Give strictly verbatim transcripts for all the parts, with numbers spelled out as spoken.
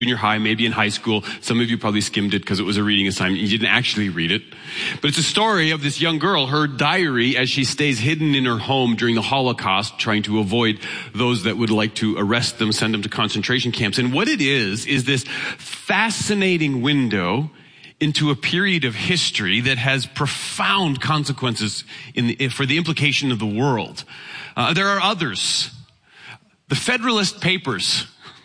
junior high, maybe in high school. Some of you probably skimmed it because it was a reading assignment. You didn't actually read it. But it's a story of this young girl, her diary, as she stays hidden in her home during the Holocaust, trying to avoid those that would like to arrest them, send them to concentration camps. And what it is, is this fascinating window into a period of history that has profound consequences in the, for the implication of the world. Uh, there are others. The Federalist Papers.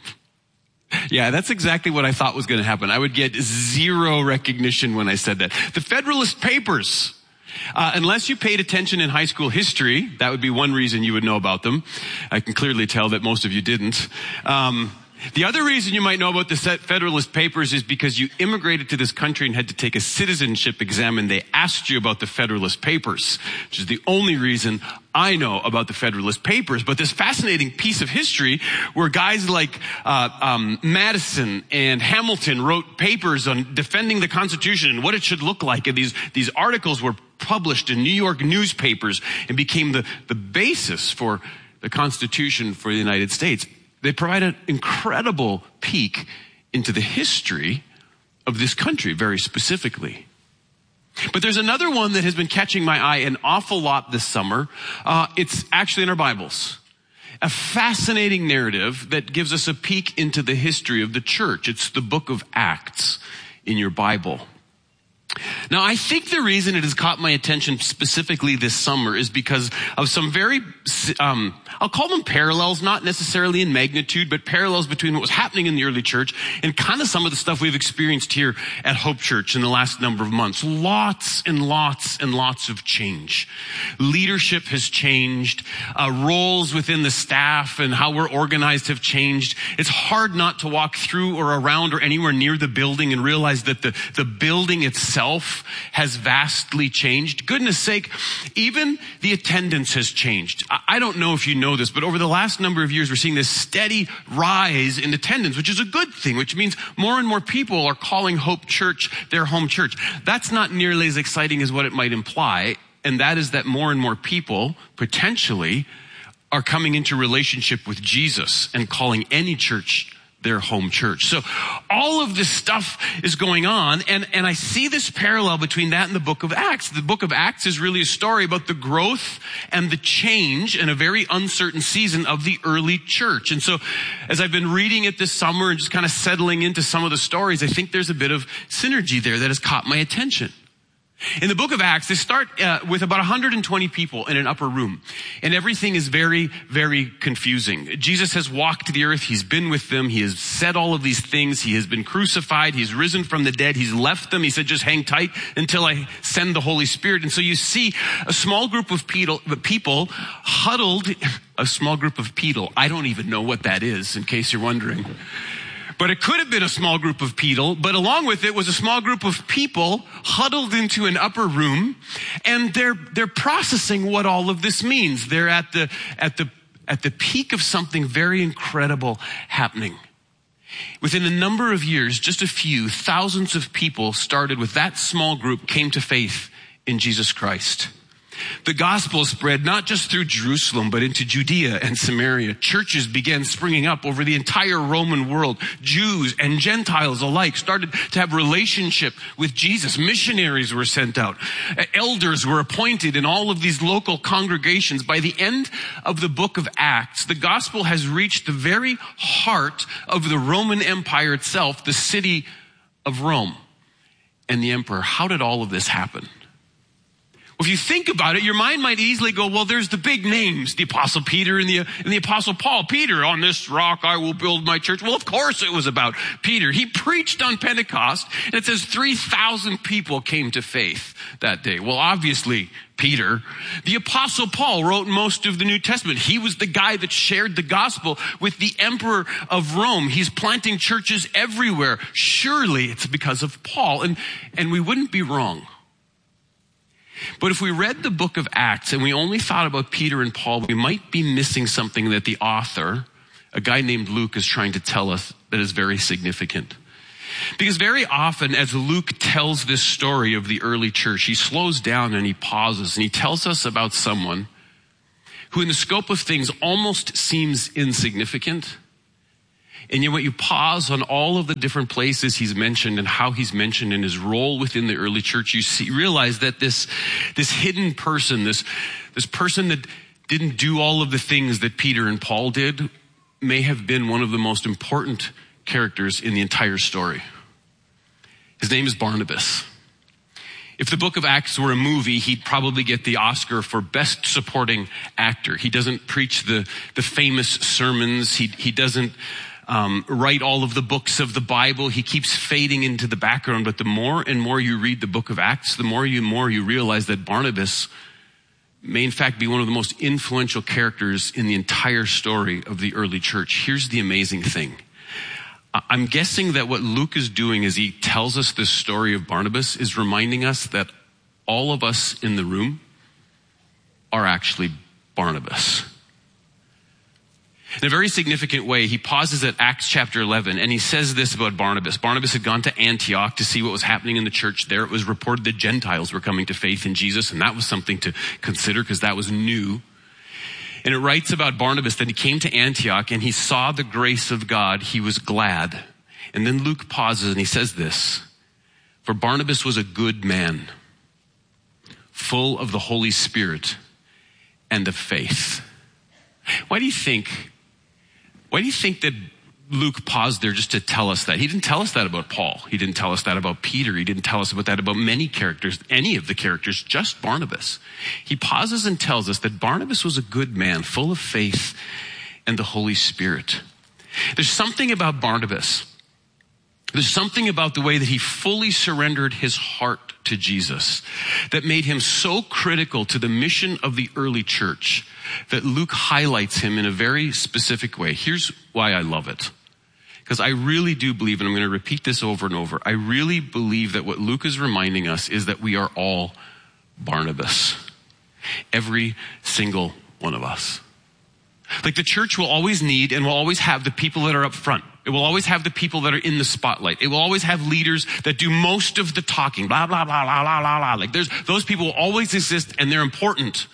Yeah, that's exactly what I thought was going to happen. I would get zero recognition when I said that. The Federalist Papers. Uh, unless you paid attention in high school history, that would be one reason you would know about them. I can clearly tell that most of you didn't. Um, The other reason you might know about the Federalist Papers is because you immigrated to this country and had to take a citizenship exam, and they asked you about the Federalist Papers, which is the only reason I know about the Federalist Papers. But this fascinating piece of history where guys like uh, um, Madison and Hamilton wrote papers on defending the Constitution and what it should look like, and these these articles were published in New York newspapers and became the, the basis for the Constitution for the United States. They provide an incredible peek into the history of this country, very specifically. But there's another one that has been catching my eye an awful lot this summer. Uh, it's actually in our Bibles. A fascinating narrative that gives us a peek into the history of the church. It's the book of Acts in your Bible. Now, I think the reason it has caught my attention specifically this summer is because of some very, um, I'll call them parallels, not necessarily in magnitude, but parallels between what was happening in the early church and kind of some of the stuff we've experienced here at Hope Church in the last number of months. Lots and lots and lots of change. Leadership has changed. Uh, roles within the staff and how we're organized have changed. It's hard not to walk through or around or anywhere near the building and realize that the, the building itself has vastly changed. Goodness sake, even the attendance has changed. I don't know if you know this, but over the last number of years, we're seeing this steady rise in attendance, which is a good thing, which means more and more people are calling Hope Church their home church. That's not nearly as exciting as what it might imply, and that is that more and more people, potentially, are coming into relationship with Jesus and calling any church their home church. So all of this stuff is going on, and, and I see this parallel between that and the book of Acts. The book of Acts is really a story about the growth and the change in a very uncertain season of the early church. And so as I've been reading it this summer and just kind of settling into some of the stories, I think there's a bit of synergy there that has caught my attention. In the book of Acts, they start uh, with about one hundred twenty people in an upper room. And everything is very, very confusing. Jesus has walked the earth. He's been with them. He has said all of these things. He has been crucified. He's risen from the dead. He's left them. He said, just hang tight until I send the Holy Spirit. And so you see a small group of people huddled, a small group of people. I don't even know what that is, in case you're wondering. But it could have been a small group of people, but along with it was a small group of people huddled into an upper room, and they're, they're processing what all of this means. They're at the, at the, at the peak of something very incredible happening. Within a number of years, just a few, thousands of people started with that small group, came to faith in Jesus Christ. The gospel spread not just through Jerusalem, but into Judea and Samaria. Churches began springing up over the entire Roman world. Jews and Gentiles alike started to have relationship with Jesus. Missionaries were sent out. Elders were appointed in all of these local congregations. By the end of the book of Acts, the gospel has reached the very heart of the Roman Empire itself, the city of Rome and the emperor. How did all of this happen? Well, if you think about it, your mind might easily go, well, there's the big names, the Apostle Peter and the, and the Apostle Paul. Peter, on this rock I will build my church. Well, of course it was about Peter. He preached on Pentecost, and it says three thousand people came to faith that day. Well, obviously, Peter. The Apostle Paul wrote most of the New Testament. He was the guy that shared the gospel with the emperor of Rome. He's planting churches everywhere. Surely it's because of Paul, and, and we wouldn't be wrong. But if we read the book of Acts and we only thought about Peter and Paul, we might be missing something that the author, a guy named Luke, is trying to tell us that is very significant. Because very often as Luke tells this story of the early church, he slows down and he pauses and he tells us about someone who in the scope of things almost seems insignificant. And yet when you pause on all of the different places he's mentioned and how he's mentioned in his role within the early church, you see, realize that this, this hidden person, this, this person that didn't do all of the things that Peter and Paul did, may have been one of the most important characters in the entire story. His name is Barnabas. If the book of Acts were a movie, he'd probably get the Oscar for best supporting actor. He doesn't preach the, the famous sermons. He, he doesn't um, write all of the books of the Bible. He keeps fading into the background. But the more and more you read the book of Acts, the more you more you realize that Barnabas may in fact be one of the most influential characters in the entire story of the early church. Here's the amazing thing. I'm guessing that what Luke is doing as he tells us this story of Barnabas is reminding us that all of us in the room are actually Barnabas. In a very significant way, he pauses at Acts chapter eleven and he says this about Barnabas. Barnabas had gone to Antioch to see what was happening in the church there. It was reported that Gentiles were coming to faith in Jesus, and that was something to consider because that was new. And it writes about Barnabas that he came to Antioch and he saw the grace of God. He was glad. And then Luke pauses and he says this, for Barnabas was a good man, full of the Holy Spirit and of faith. Why do you think, why do you think that Luke paused there just to tell us that? He didn't tell us that about Paul. He didn't tell us that about Peter. He didn't tell us about that about many characters, any of the characters, just Barnabas. He pauses and tells us that Barnabas was a good man, full of faith and the Holy Spirit. There's something about Barnabas. There's something about the way that he fully surrendered his heart to Jesus that made him so critical to the mission of the early church that Luke highlights him in a very specific way. Here's why I love it. Because I really do believe, and I'm going to repeat this over and over, I really believe that what Luke is reminding us is that we are all Barnabas. Every single one of us. Like the church will always need and will always have the people that are up front. It will always have the people that are in the spotlight. It will always have leaders that do most of the talking, blah, blah, blah, blah, blah, blah, blah. Like there's, those people will always exist and they're important.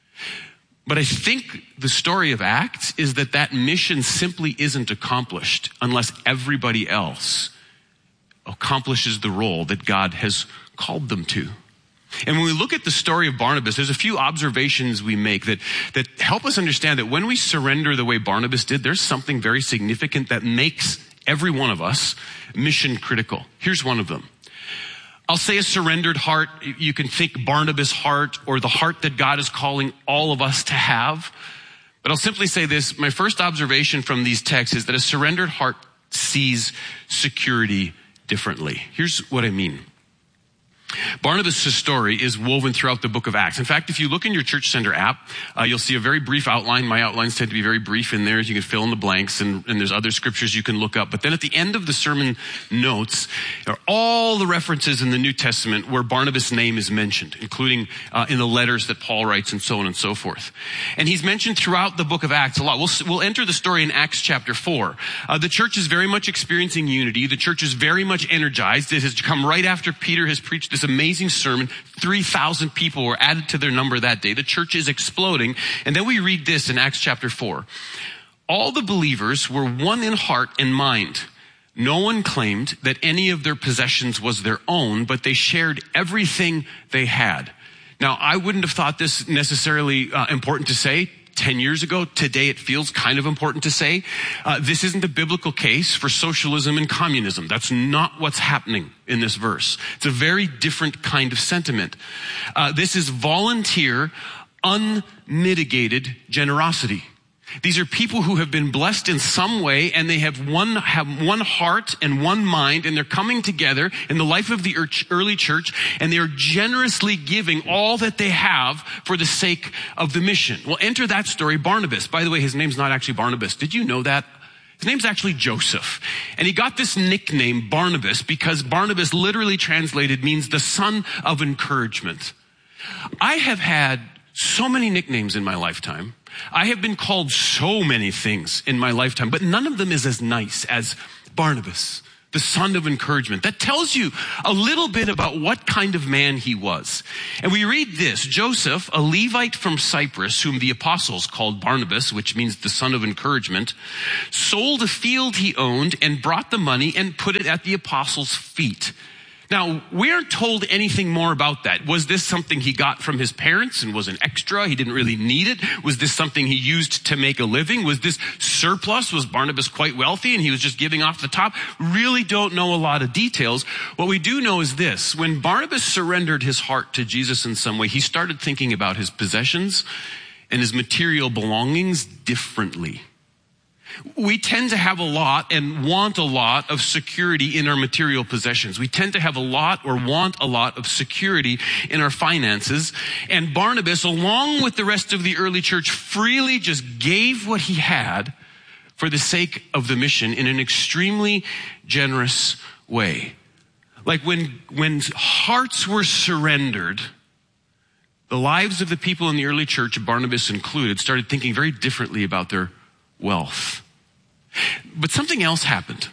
But I think the story of Acts is that that mission simply isn't accomplished unless everybody else accomplishes the role that God has called them to. And when we look at the story of Barnabas, there's a few observations we make that, that help us understand that when we surrender the way Barnabas did, there's something very significant that makes every one of us mission critical. Here's one of them. I'll say a surrendered heart. You can think Barnabas' heart or the heart that God is calling all of us to have. But I'll simply say this. My first observation from these texts is that a surrendered heart sees security differently. Here's what I mean. Barnabas' story is woven throughout the book of Acts. In fact, if you look in your Church Center app, uh, you'll see a very brief outline. My outlines tend to be very brief in there. You can fill in the blanks, and, and there's other scriptures you can look up. But then at the end of the sermon notes are all the references in the New Testament where Barnabas' name is mentioned, including uh, in the letters that Paul writes and so on and so forth. And he's mentioned throughout the book of Acts a lot. We'll, we'll enter the story in Acts chapter four. Uh, the church is very much experiencing unity. The church is very much energized. It has come right after Peter has preached this amazing sermon. three thousand people were added to their number that day. The church is exploding. And then we read this in Acts chapter four. All the believers were one in heart and mind. No one claimed that any of their possessions was their own, but they shared everything they had. Now, I wouldn't have thought this necessarily uh, important to say ten years ago. Today it feels kind of important to say. Uh, this isn't a biblical case for socialism and communism. That's not what's happening in this verse. It's a very different kind of sentiment. Uh, this is volunteer, unmitigated generosity. These are people who have been blessed in some way, and they have one, have one heart and one mind, and they're coming together in the life of the early church, and they are generously giving all that they have for the sake of the mission. Well, enter that story, Barnabas. By the way, his name's not actually Barnabas. Did you know that? His name's actually Joseph. And he got this nickname, Barnabas, because Barnabas literally translated means the son of encouragement. I have had so many nicknames in my lifetime. I have been called so many things in my lifetime, but none of them is as nice as Barnabas the son of encouragement. That tells you a little bit about what kind of man he was. And we read this: Joseph, a Levite from Cyprus, whom the apostles called Barnabas, which means the son of encouragement, sold a field he owned and brought the money and put it at the apostles' feet. Now, we aren't told anything more about that. Was this something he got from his parents and was an extra? He didn't really need it. Was this something he used to make a living? Was this surplus? Was Barnabas quite wealthy and he was just giving off the top? Really don't know a lot of details. What we do know is this: when Barnabas surrendered his heart to Jesus in some way, he started thinking about his possessions and his material belongings differently. We tend to have a lot and want a lot of security in our material possessions. We tend to have a lot or want a lot of security in our finances. And Barnabas, along with the rest of the early church, freely just gave what he had for the sake of the mission in an extremely generous way. Like when, when hearts were surrendered, the lives of the people in the early church, Barnabas included, started thinking very differently about their wealth. But something else happened.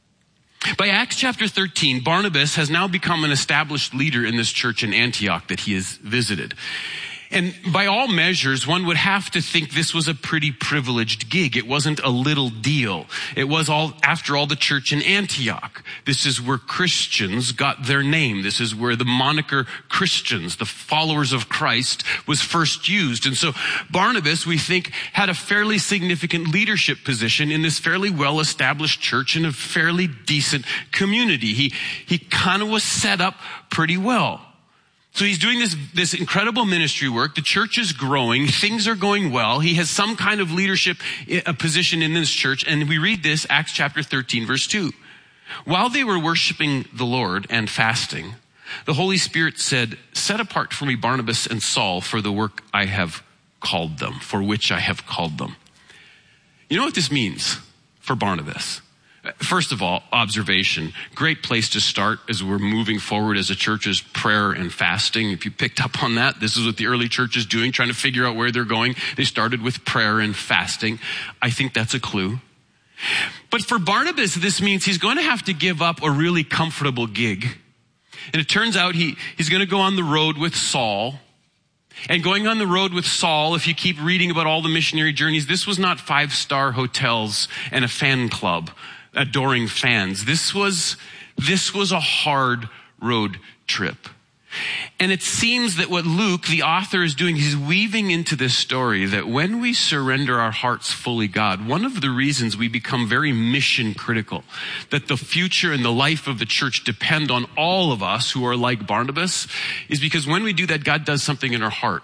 By Acts chapter thirteen, Barnabas has now become an established leader in this church in Antioch that he has visited. And by all measures, one would have to think this was a pretty privileged gig. It wasn't a little deal. It was all, after all, the church in Antioch. This is where Christians got their name. This is where the moniker Christians, the followers of Christ, was first used. And so Barnabas, we think, had a fairly significant leadership position in this fairly well-established church in a fairly decent community. He, he kind of was set up pretty well. So he's doing this, this incredible ministry work. The church is growing. Things are going well. He has some kind of leadership a position in this church. And we read this, Acts chapter thirteen, verse two. While they were worshiping the Lord and fasting, the Holy Spirit said, "Set apart for me Barnabas and Saul for the work I have called them, for which I have called them." You know what this means for Barnabas? First of all, observation. Great place to start as we're moving forward as a church is prayer and fasting. If you picked up on that, this is what the early church is doing, trying to figure out where they're going. They started with prayer and fasting. I think that's a clue. But for Barnabas, this means he's going to have to give up a really comfortable gig. And it turns out he, he's going to go on the road with Saul. And going on the road with Saul, if you keep reading about all the missionary journeys, this was not five-star hotels and a fan club adoring fans. This was, this was a hard road trip. And it seems that what Luke, the author, is doing, he's weaving into this story that when we surrender our hearts fully God, one of the reasons we become very mission critical, that the future and the life of the church depend on all of us who are like Barnabas, is because when we do that, God does something in our heart.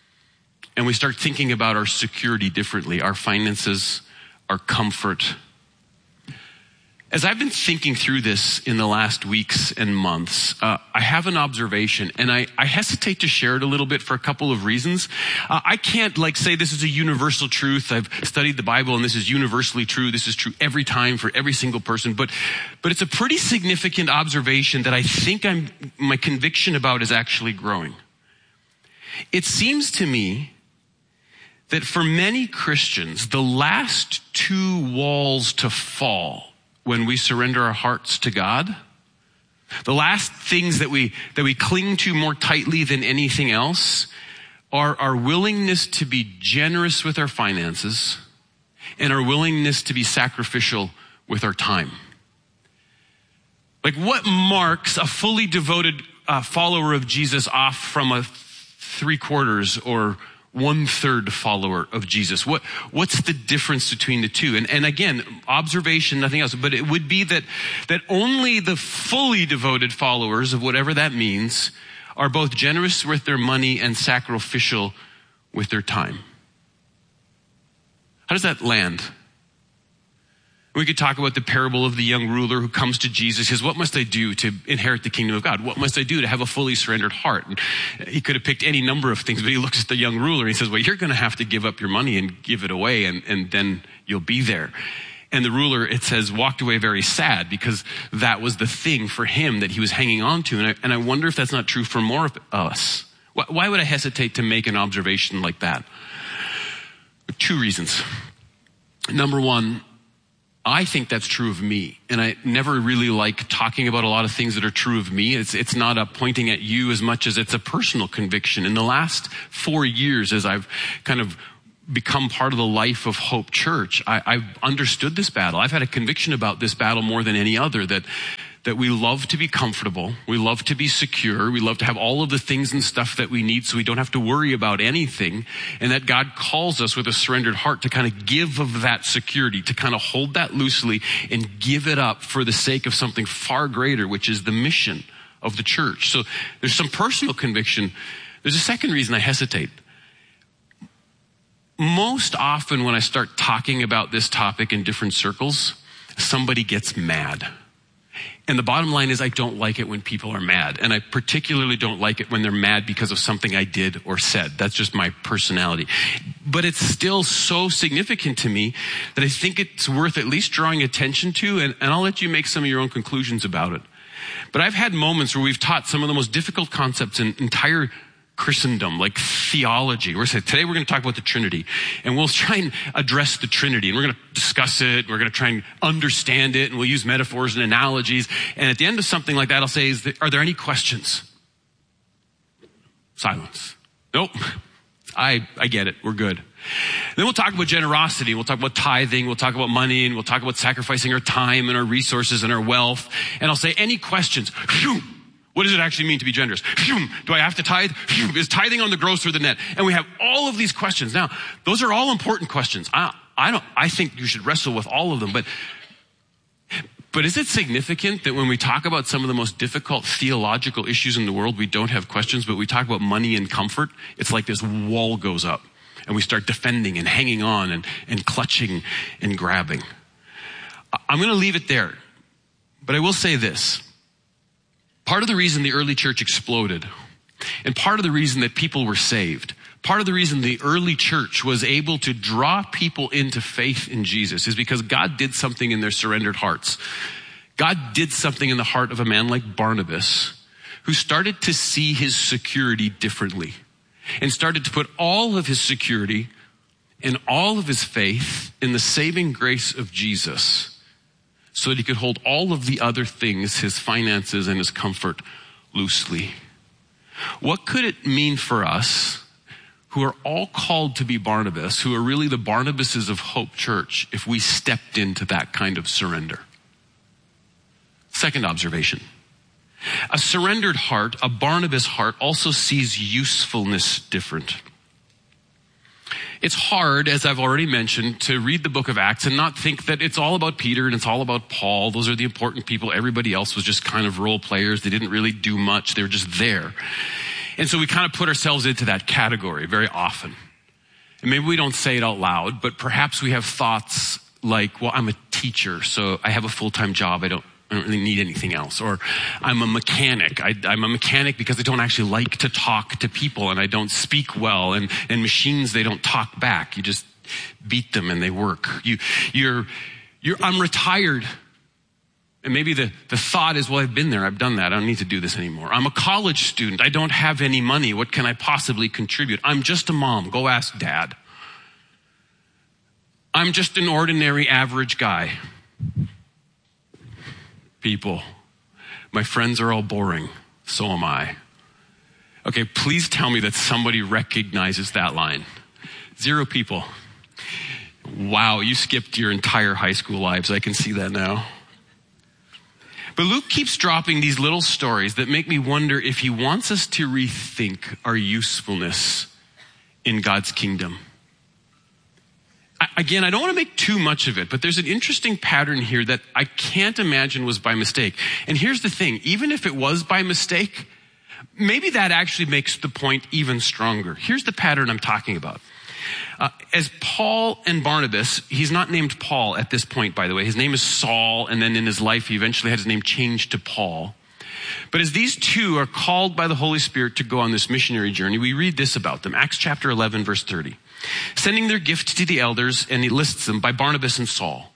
And we start thinking about our security differently, our finances, our comfort. As I've been thinking through this in the last weeks and months, uh, I have an observation, and I, I hesitate to share it a little bit for a couple of reasons. Uh, I can't like say this is a universal truth. I've studied the Bible and this is universally true. This is true every time for every single person, but, but it's a pretty significant observation that I think I'm, my conviction about is actually growing. It seems to me that for many Christians, the last two walls to fall when we surrender our hearts to God, the last things that we that we cling to more tightly than anything else are our willingness to be generous with our finances and our willingness to be sacrificial with our time. Like, what marks a fully devoted uh, follower of Jesus off from a three quarters or one-third follower of Jesus? What, what's the difference between the two? And, and again, observation, nothing else, but it would be that, that only the fully devoted followers of whatever that means are both generous with their money and sacrificial with their time. How does that land? We could talk about the parable of the young ruler who comes to Jesus. He says, what must I do to inherit the kingdom of God? What must I do to have a fully surrendered heart? And he could have picked any number of things, but he looks at the young ruler and he says, well, you're going to have to give up your money and give it away, and, and then you'll be there. And the ruler, it says, walked away very sad because that was the thing for him that he was hanging on to. And I, and I wonder if that's not true for more of us. Why, why would I hesitate to make an observation like that? Two reasons. Number one, I think that's true of me. And I never really like talking about a lot of things that are true of me. It's, it's not a pointing at you as much as it's a personal conviction. In the last four years, as I've kind of become part of the life of Hope Church, I, I've understood this battle. I've had a conviction about this battle more than any other, that that we love to be comfortable. We love to be secure. We love to have all of the things and stuff that we need so we don't have to worry about anything. And that God calls us with a surrendered heart to kind of give of that security, to kind of hold that loosely and give it up for the sake of something far greater, which is the mission of the church. So there's some personal conviction. There's a second reason I hesitate. Most often when I start talking about this topic in different circles, somebody gets mad. And the bottom line is I don't like it when people are mad. And I particularly don't like it when they're mad because of something I did or said. That's just my personality. But it's still so significant to me that I think it's worth at least drawing attention to. And, and I'll let you make some of your own conclusions about it. But I've had moments where we've taught some of the most difficult concepts in entire Christendom, like theology. We're saying today we're going to talk about the Trinity, and we'll try and address the Trinity, and we're going to discuss it. We're going to try and understand it, and we'll use metaphors and analogies. And at the end of something like that, I'll say, "Is there, are there any questions?" Silence. Nope. I I get it. We're good. Then we'll talk about generosity. We'll talk about tithing. We'll talk about money, and we'll talk about sacrificing our time and our resources and our wealth. And I'll say, "Any questions?" Phew. What does it actually mean to be generous? Do I have to tithe? Is tithing on the gross or the net? And we have all of these questions. Now, those are all important questions. I, I don't, I think you should wrestle with all of them, but, but is it significant that when we talk about some of the most difficult theological issues in the world, we don't have questions, but we talk about money and comfort? It's like this wall goes up and we start defending and hanging on and, and clutching and grabbing. I'm going to leave it there, but I will say this. Part of the reason the early church exploded, and part of the reason that people were saved, part of the reason the early church was able to draw people into faith in Jesus is because God did something in their surrendered hearts. God did something in the heart of a man like Barnabas, who started to see his security differently and started to put all of his security and all of his faith in the saving grace of Jesus, so that he could hold all of the other things, his finances and his comfort, loosely. What could it mean for us, who are all called to be Barnabas, who are really the Barnabases of Hope Church, if we stepped into that kind of surrender? Second observation. A surrendered heart, a Barnabas heart, also sees usefulness different. It's hard, as I've already mentioned, to read the book of Acts and not think that it's all about Peter and it's all about Paul. Those are the important people. Everybody else was just kind of role players. They didn't really do much. They were just there. And so we kind of put ourselves into that category very often. And maybe we don't say it out loud, but perhaps we have thoughts like, well, I'm a teacher, so I have a full-time job. I don't I don't really need anything else. Or I'm a mechanic. I, I'm a mechanic because I don't actually like to talk to people and I don't speak well. And, and machines, they don't talk back. You just beat them and they work. You, you're, you're, I'm retired. And maybe the, the thought is, well, I've been there. I've done that. I don't need to do this anymore. I'm a college student. I don't have any money. What can I possibly contribute? I'm just a mom. Go ask dad. I'm just an ordinary average guy. People, my friends are all boring. So am I. Okay, please tell me that somebody recognizes that line. Zero people. Wow, you skipped your entire high school lives. I can see that now. But Luke keeps dropping these little stories that make me wonder if he wants us to rethink our usefulness in God's kingdom. Again, I don't want to make too much of it, but there's an interesting pattern here that I can't imagine was by mistake. And here's the thing, even if it was by mistake, maybe that actually makes the point even stronger. Here's the pattern I'm talking about. Uh, as Paul and Barnabas, he's not named Paul at this point, by the way. His name is Saul, and then in his life, he eventually had his name changed to Paul. But as these two are called by the Holy Spirit to go on this missionary journey, we read this about them. Acts chapter eleven, verse thirty. Sending their gift to the elders, and he lists them by Barnabas and Saul,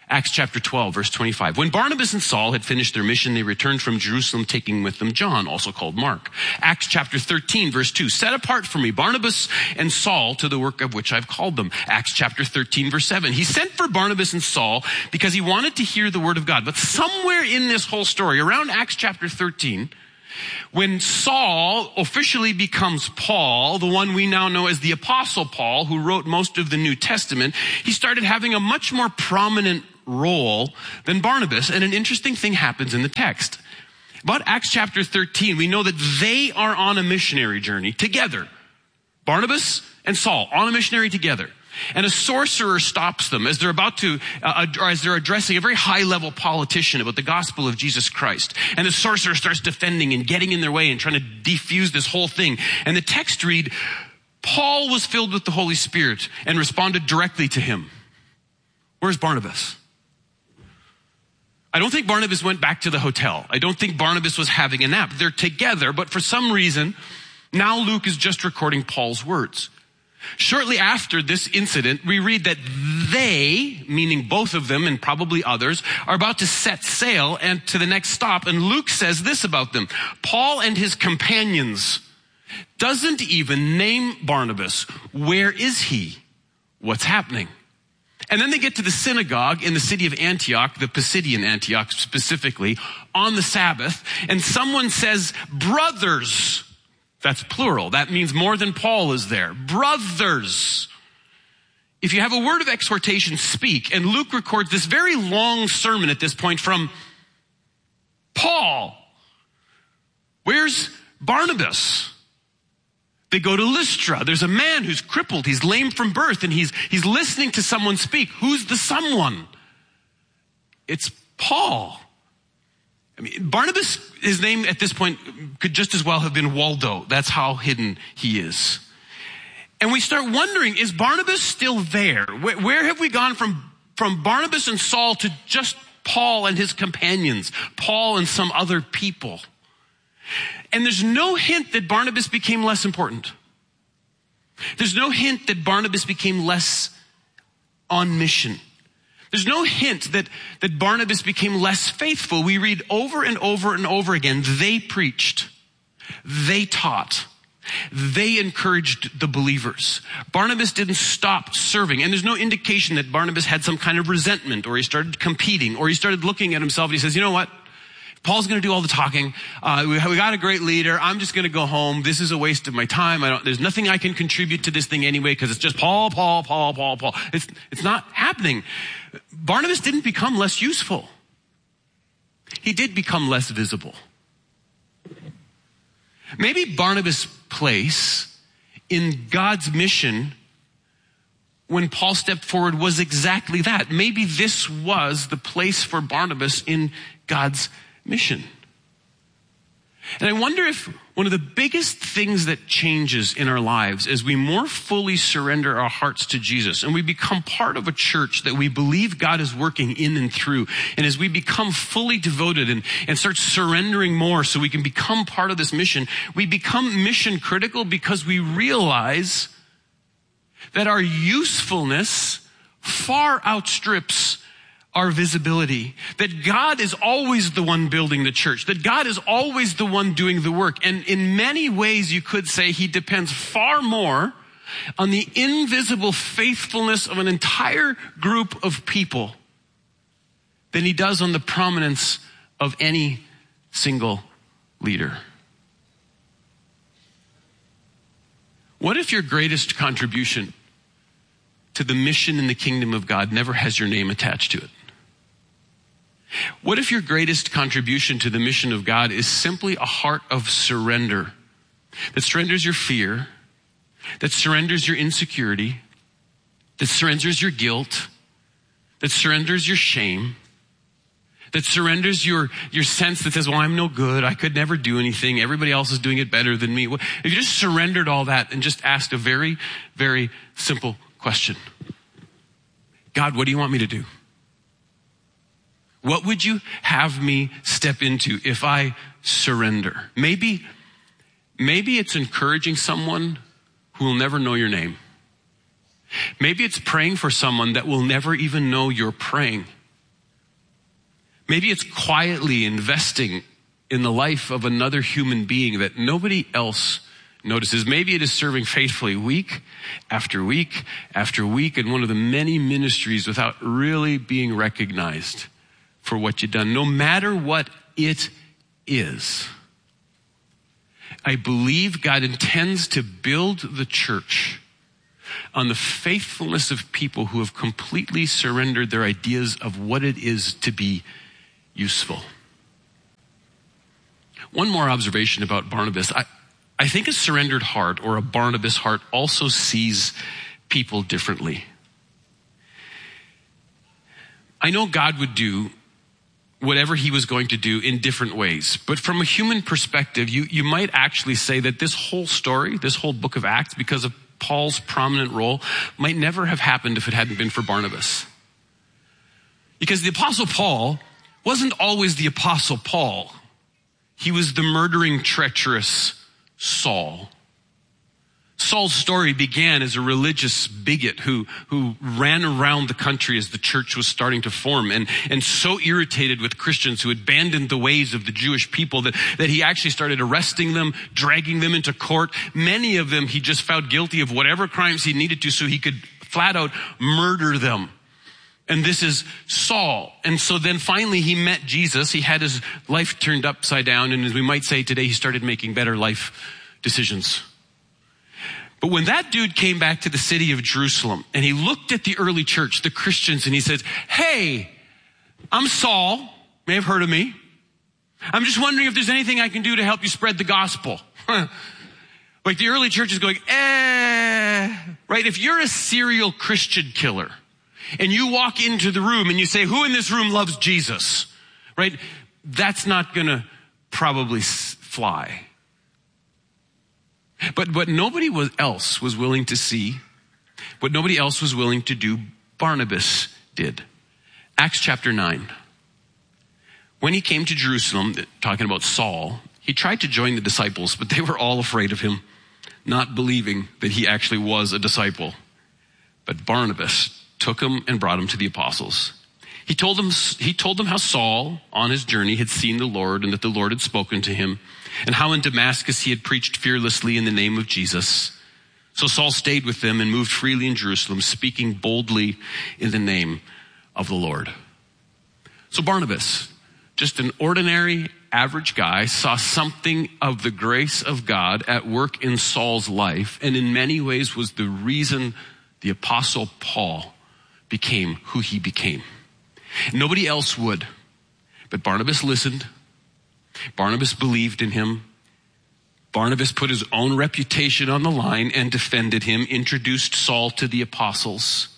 Acts chapter twelve, verse twenty-five. When Barnabas and Saul had finished their mission, they returned from Jerusalem, taking with them John, also called Mark. Acts chapter thirteen, verse two. Set apart for me Barnabas and Saul to the work of which I've called them. Acts chapter thirteen, verse seven. He sent for Barnabas and Saul because he wanted to hear the word of God. But somewhere in this whole story, around Acts chapter thirteen, when Saul officially becomes Paul, the one we now know as the Apostle Paul, who wrote most of the New Testament, he started having a much more prominent role than Barnabas. And an interesting thing happens in the text. About Acts chapter thirteen, we know that they are on a missionary journey together. Barnabas and Saul on a missionary together. And a sorcerer stops them as they're about to, uh, or as they're addressing a very high-level politician about the gospel of Jesus Christ. And the sorcerer starts defending and getting in their way and trying to defuse this whole thing. And the text read, Paul was filled with the Holy Spirit and responded directly to him. Where's Barnabas? I don't think Barnabas went back to the hotel. I don't think Barnabas was having a nap. They're together, but for some reason, now Luke is just recording Paul's words. Shortly after this incident, we read that they, meaning both of them and probably others, are about to set sail and to the next stop. And Luke says this about them. Paul and his companions doesn't even name Barnabas. Where is he? What's happening? And then they get to the synagogue in the city of Antioch, the Pisidian Antioch specifically, on the Sabbath. And someone says, brothers. That's plural. That means more than Paul is there. Brothers. If you have a word of exhortation, speak. And Luke records this very long sermon at this point from Paul. Where's Barnabas? They go to Lystra. There's a man who's crippled. He's lame from birth, and he's, he's listening to someone speak. Who's the someone? It's Paul. I mean, Barnabas, his name at this point could just as well have been Waldo. That's how hidden he is. And we start wondering, is Barnabas still there? Where, where have we gone from, from Barnabas and Saul to just Paul and his companions, Paul and some other people? And there's no hint that Barnabas became less important. There's no hint that Barnabas became less on mission. There's no hint that, that Barnabas became less faithful. We read over and over and over again, they preached, they taught, they encouraged the believers. Barnabas didn't stop serving. And there's no indication that Barnabas had some kind of resentment, or he started competing, or he started looking at himself and he says, you know what? Paul's going to do all the talking. Uh, we, we got a great leader. I'm just going to go home. This is a waste of my time. I don't, there's nothing I can contribute to this thing anyway because it's just Paul, Paul, Paul, Paul, Paul. It's, it's not happening. Barnabas didn't become less useful. He did become less visible. Maybe Barnabas' place in God's mission when Paul stepped forward was exactly that. Maybe this was the place for Barnabas in God's mission. And I wonder if one of the biggest things that changes in our lives as we more fully surrender our hearts to Jesus and we become part of a church that we believe God is working in and through, and as we become fully devoted and, and start surrendering more so we can become part of this mission, we become mission critical because we realize that our usefulness far outstrips our visibility, that God is always the one building the church, that God is always the one doing the work. And in many ways, you could say he depends far more on the invisible faithfulness of an entire group of people than he does on the prominence of any single leader. What if your greatest contribution to the mission in the kingdom of God never has your name attached to it? What if your greatest contribution to the mission of God is simply a heart of surrender, that surrenders your fear, that surrenders your insecurity, that surrenders your guilt, that surrenders your shame, that surrenders your, your sense that says, well, I'm no good, I could never do anything, everybody else is doing it better than me. If you just surrendered all that and just asked a very, very simple question. God, what do you want me to do? What would you have me step into if I surrender? Maybe, maybe it's encouraging someone who will never know your name. Maybe it's praying for someone that will never even know you're praying. Maybe it's quietly investing in the life of another human being that nobody else notices. Maybe it is serving faithfully week after week after week in one of the many ministries without really being recognized for what you've done. No matter what it is, I believe God intends to build the church on the faithfulness of people who have completely surrendered their ideas of what it is to be useful. One more observation about Barnabas. I, I think a surrendered heart or a Barnabas heart also sees people differently. I know God would do whatever he was going to do in different ways. But from a human perspective, you, you might actually say that this whole story, this whole book of Acts, because of Paul's prominent role, might never have happened if it hadn't been for Barnabas. Because the Apostle Paul wasn't always the Apostle Paul. He was the murdering, treacherous Saul. Saul's story began as a religious bigot who, who ran around the country as the church was starting to form and, and so irritated with Christians who abandoned the ways of the Jewish people that, that he actually started arresting them, dragging them into court. Many of them he just found guilty of whatever crimes he needed to so he could flat out murder them. And this is Saul. And so then finally he met Jesus. He had his life turned upside down. And as we might say today, he started making better life decisions. But when that dude came back to the city of Jerusalem and he looked at the early church, the Christians, and he said, hey, I'm Saul. May have heard of me. I'm just wondering if there's anything I can do to help you spread the gospel. Like the early church is going, eh, right? If you're a serial Christian killer and you walk into the room and you say, who in this room loves Jesus? Right? That's not going to probably fly. But what nobody was, else was willing to see, what nobody else was willing to do, Barnabas did. Acts chapter nine. When he came to Jerusalem, talking about Saul, he tried to join the disciples, but they were all afraid of him, not believing that he actually was a disciple. But Barnabas took him and brought him to the apostles. He told them, he told them how Saul, on his journey, had seen the Lord and that the Lord had spoken to him, and how in Damascus he had preached fearlessly in the name of Jesus. So Saul stayed with them and moved freely in Jerusalem, speaking boldly in the name of the Lord. So Barnabas, just an ordinary, average guy, saw something of the grace of God at work in Saul's life, and in many ways was the reason the Apostle Paul became who he became. Nobody else would, but Barnabas listened. Barnabas believed in him. Barnabas put his own reputation on the line and defended him, introduced Saul to the apostles.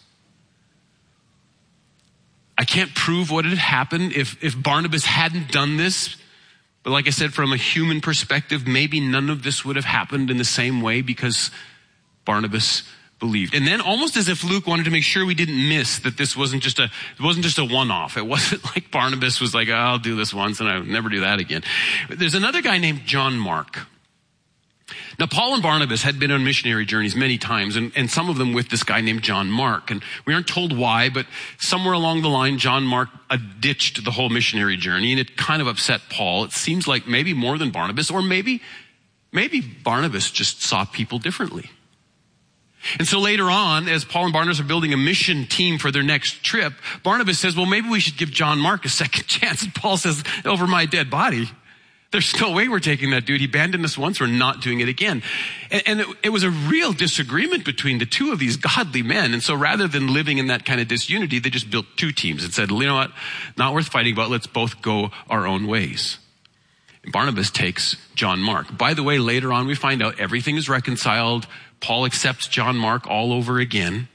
I can't prove what had happened if, if Barnabas hadn't done this. But like I said, from a human perspective, maybe none of this would have happened in the same way because Barnabas believed. And then almost as if Luke wanted to make sure we didn't miss that this wasn't just a, it wasn't just a one-off. It wasn't like Barnabas was like, oh, I'll do this once and I'll never do that again. There's another guy named John Mark. Now, Paul and Barnabas had been on missionary journeys many times, and, and some of them with this guy named John Mark. And we aren't told why, but somewhere along the line, John Mark uh, ditched the whole missionary journey, and it kind of upset Paul. It seems like maybe more than Barnabas, or maybe, maybe Barnabas just saw people differently. And so later on, as Paul and Barnabas are building a mission team for their next trip, Barnabas says, well, maybe we should give John Mark a second chance. And Paul says, over my dead body. There's no way we're taking that dude. He abandoned us once. We're not doing it again. And, and it, it was a real disagreement between the two of these godly men. And so rather than living in that kind of disunity, they just built two teams and said, you know what? Not worth fighting about. Let's both go our own ways. And Barnabas takes John Mark. By the way, later on we find out everything is reconciled. Paul accepts John Mark all over again.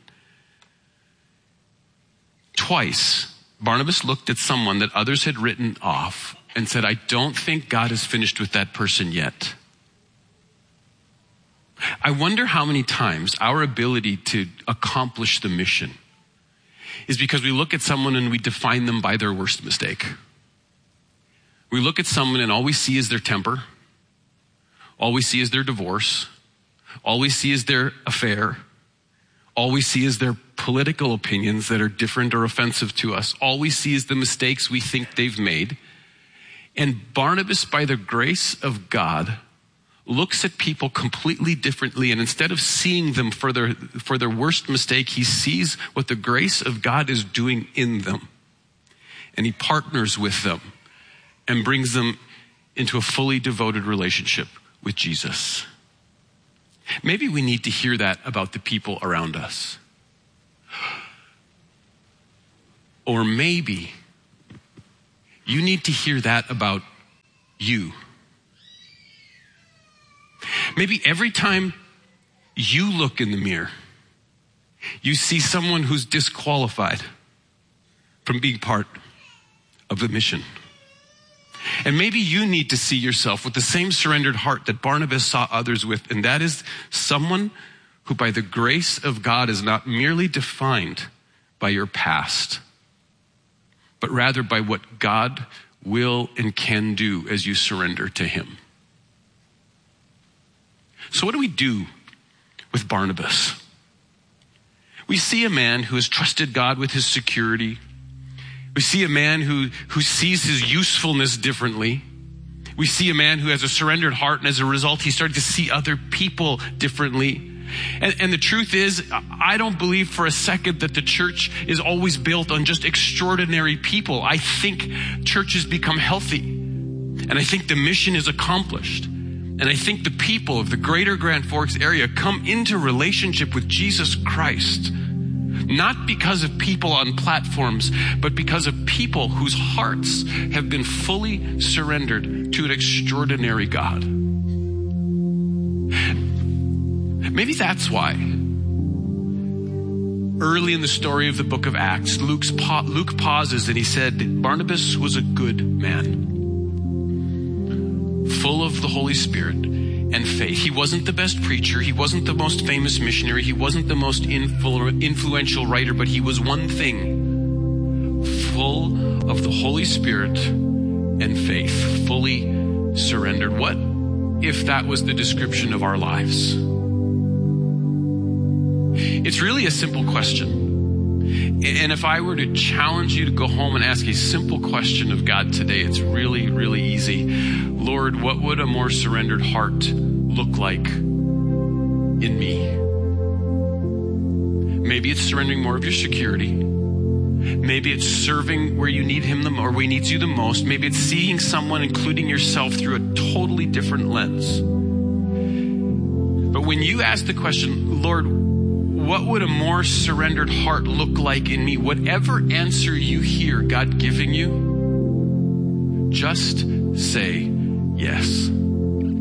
Twice, Barnabas looked at someone that others had written off and said, I don't think God is finished with that person yet. I wonder how many times our ability to accomplish the mission is because we look at someone and we define them by their worst mistake. We look at someone and all we see is their temper. All we see is their divorce. All we see is their affair. All we see is their political opinions that are different or offensive to us. All we see is the mistakes we think they've made. And Barnabas, by the grace of God, looks at people completely differently. And instead of seeing them for their, for their worst mistake, he sees what the grace of God is doing in them. And he partners with them and brings them into a fully devoted relationship with Jesus. Maybe we need to hear that about the people around us. Or maybe you need to hear that about you. Maybe every time you look in the mirror, you see someone who's disqualified from being part of the mission. And maybe you need to see yourself with the same surrendered heart that Barnabas saw others with, and that is someone who by the grace of God is not merely defined by your past, but rather by what God will and can do as you surrender to him. So what do we do with Barnabas? We see a man who has trusted God with his security. We see a man who, who sees his usefulness differently. We see a man who has a surrendered heart, and as a result, he's starting to see other people differently. And, and the truth is, I don't believe for a second that the church is always built on just extraordinary people. I think churches become healthy, and I think the mission is accomplished. And I think the people of the greater Grand Forks area come into relationship with Jesus Christ, not because of people on platforms, but because of people whose hearts have been fully surrendered to an extraordinary God. Maybe that's why early in the story of the book of Acts, Luke's pa- Luke pauses and he said, Barnabas was a good man, full of the Holy Spirit and faith. He wasn't the best preacher. He wasn't the most famous missionary. He wasn't the most influ- influential writer, but he was one thing, full of the Holy Spirit and faith, fully surrendered. What if that was the description of our lives? It's really a simple question. And if I were to challenge you to go home and ask a simple question of God today, it's really, really easy. Lord, what would a more surrendered heart look like in me? Maybe it's surrendering more of your security. Maybe it's serving where you need him the or where he needs you the most. Maybe it's seeing someone, including yourself, through a totally different lens. But when you ask the question, Lord, what would a more surrendered heart look like in me? Whatever answer you hear God giving you, just say yes.